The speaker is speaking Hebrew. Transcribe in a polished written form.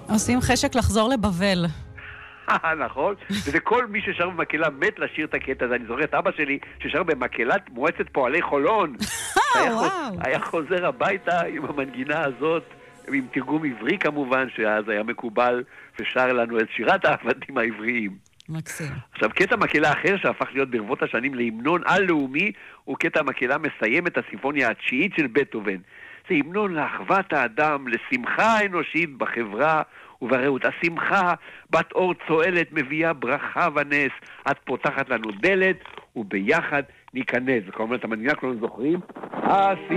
עושים חשק לחזור לבבל. נכון, וזה כל מי ששר במקהלה מת לשיר את הקטע הזה. אני זוכר את אבא שלי ששר במקהלת מועצת פועלי חולון. היה חוזר הביתה עם המנגינה הזאת, עם תרגום עברי כמובן, שאז היה מקובל, ושר לנו את שירת העבדים העבריים. מקסים. עכשיו, קטע מקהלה אחר שהפך להיות ברבות השנים להמנון על-לאומי, הוא קטע מקהלה מסיים את הסימפוניה התשיעית של בטהובן. זה המנון לאחוות האדם, לשמחה אנושית בחברה וברעות. השמחה, בת אור צועלת, מביאה ברכה ונס. את פותחת לנו דלת, וביחד ניכנס. וכמובן, את המנגינה כולנו זוכרים,